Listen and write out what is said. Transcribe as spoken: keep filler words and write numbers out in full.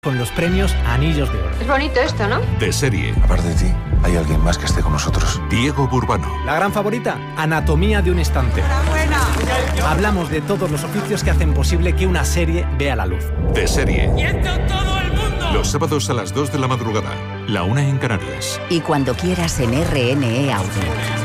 con los premios Anillos de Oro. Es bonito esto, ¿no? De serie. Aparte de ti, ¿hay alguien más que esté con nosotros? Diego Burbano. La gran favorita, Anatomía de un instante. Hablamos de todos los oficios que hacen posible que una serie vea la luz. De serie. ¡Quieto todo el mundo! Los sábados a las dos de la madrugada. La una en Canarias. Y cuando quieras en R N E Audio.